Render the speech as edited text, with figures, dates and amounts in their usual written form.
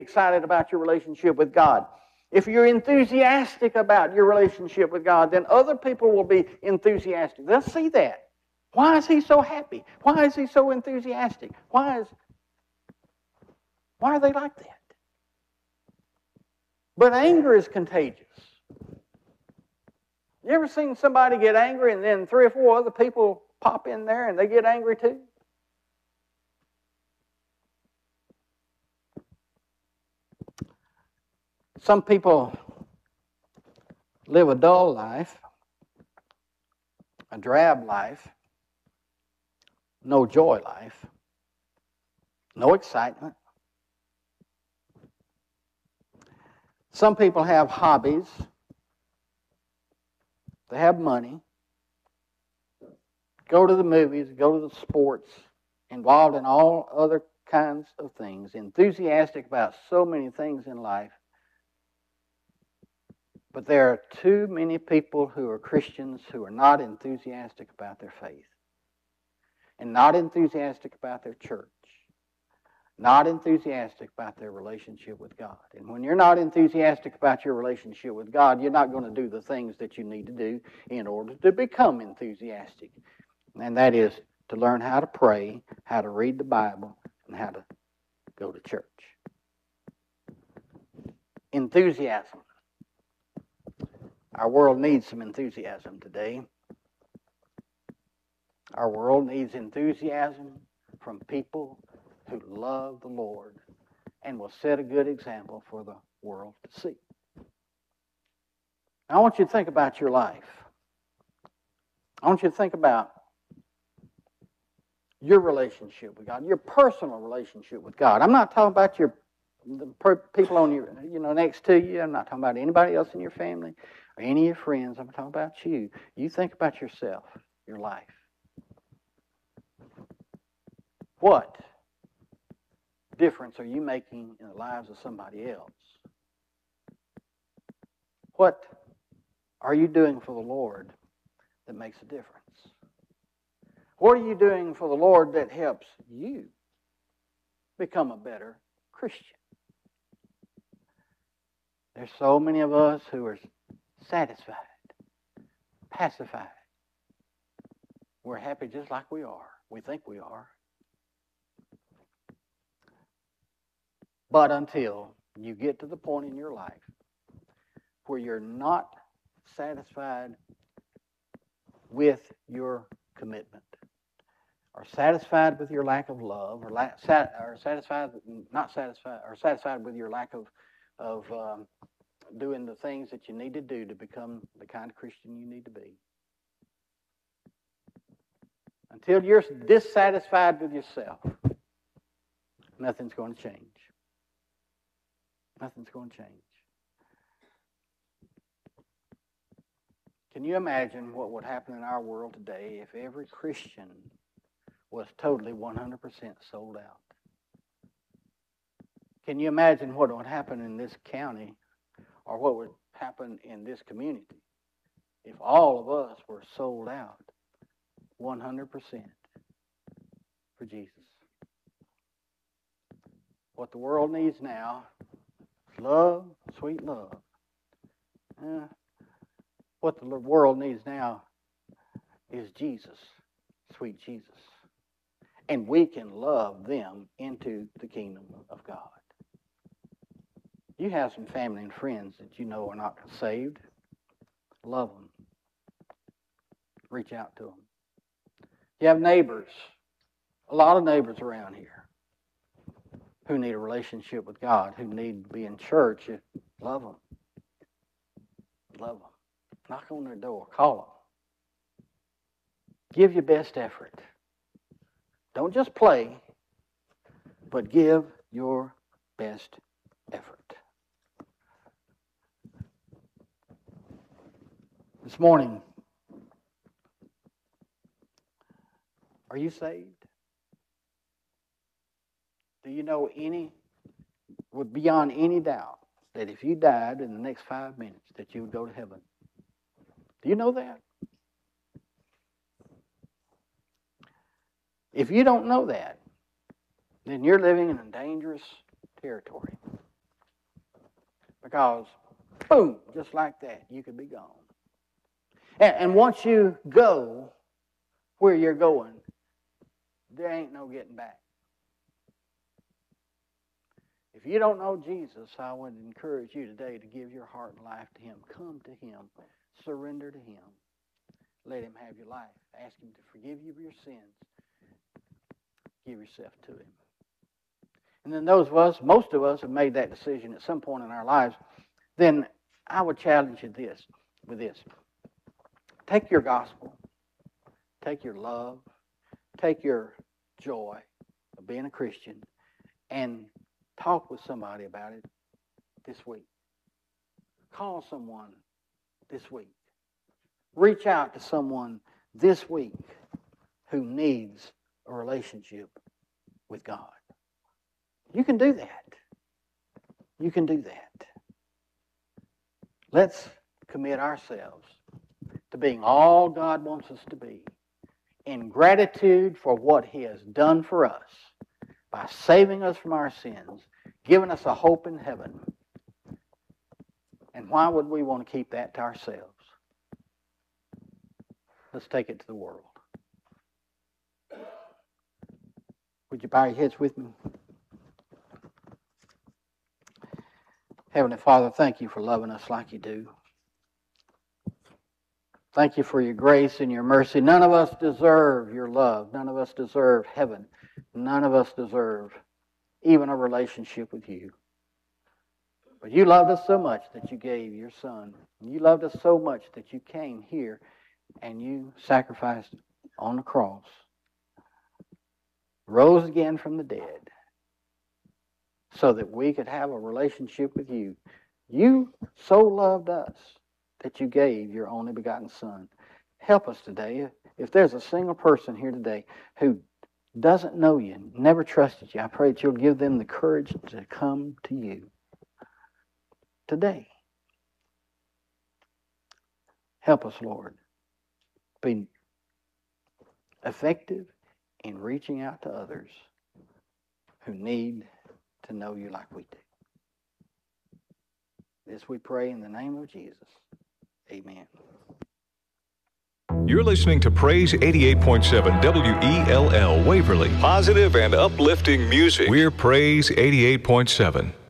excited about your relationship with God. If you're enthusiastic about your relationship with God, then other people will be enthusiastic. They'll see that. Why is he so happy? Why is he so enthusiastic? Why are they like that? But anger is contagious. You ever seen somebody get angry and then 3 or 4 other people pop in there and they get angry too? Some people live a dull life, a drab life, no joy life, no excitement. Some people have hobbies. They have money, go to the movies, go to the sports, involved in all other kinds of things, enthusiastic about so many things in life. But there are too many people who are Christians who are not enthusiastic about their faith and not enthusiastic about their church, not enthusiastic about their relationship with God. And when you're not enthusiastic about your relationship with God, you're not going to do the things that you need to do in order to become enthusiastic. And that is to learn how to pray, how to read the Bible, and how to go to church. Enthusiasm. Our world needs some enthusiasm today. Our world needs enthusiasm from people who love the Lord and will set a good example for the world to see. I want you to think about your life. I want you to think about your relationship with God, your personal relationship with God. I'm not talking about the people on your, next to you. I'm not talking about anybody else in your family or any of your friends. I'm talking about you. You think about yourself, your life. What difference are you making in the lives of somebody else? What are you doing for the Lord that makes a difference? What are you doing for the Lord that helps you become a better Christian? There's so many of us who are satisfied, pacified. We're happy just like we are. We think we are. But until you get to the point in your life where you're not satisfied with your commitment, or satisfied with your lack of love, or satisfied with your lack of doing the things that you need to do to become the kind of Christian you need to be. Until you're dissatisfied with yourself, nothing's going to change. Nothing's going to change. Can you imagine what would happen in our world today if every Christian was totally 100% sold out? Can you imagine what would happen in this county, or what would happen in this community if all of us were sold out 100% for Jesus? What the world needs now is love, sweet love. What the world needs now is Jesus, sweet Jesus. And we can love them into the kingdom of God. You have some family and friends that you know are not saved. Love them. Reach out to them. You have neighbors, a lot of neighbors around here who need a relationship with God, who need to be in church. Love them. Love them. Knock on their door. Call them. Give your best effort. Don't just play, but give your best effort. This morning, are you saved? Do you know beyond any doubt, that if you died in the next 5 minutes, that you would go to heaven? Do you know that? If you don't know that, then you're living in a dangerous territory. Because, boom, just like that, you could be gone. And once you go where you're going, there ain't no getting back. If you don't know Jesus, I would encourage you today to give your heart and life to Him. Come to Him. Surrender to Him. Let Him have your life. Ask Him to forgive you of your sins. Give yourself to Him. And then most of us have made that decision at some point in our lives. Then I would challenge you with this. Take your gospel. Take your love. Take your joy of being a Christian and talk with somebody about it this week. Call someone this week. Reach out to someone this week who needs a relationship with God. You can do that. You can do that. Let's commit ourselves to being all God wants us to be in gratitude for what He has done for us by saving us from our sins, giving us a hope in heaven. And why would we want to keep that to ourselves? Let's take it to the world. Would you bow your heads with me? Heavenly Father, thank you for loving us like you do. Thank you for your grace and your mercy. None of us deserve your love. None of us deserve heaven. None of us deserve even a relationship with you. But you loved us so much that you gave your Son. You loved us so much that you came here and you sacrificed on the cross. Rose again from the dead so that we could have a relationship with you. You so loved us that you gave your only begotten Son. Help us today. If there's a single person here today who doesn't know you, never trusted you, I pray that you'll give them the courage to come to you today. Help us, Lord, be effective in reaching out to others who need to know you like we do. This we pray in the name of Jesus. Amen. You're listening to Praise 88.7 WELL Waverly. Positive and uplifting music. We're Praise 88.7.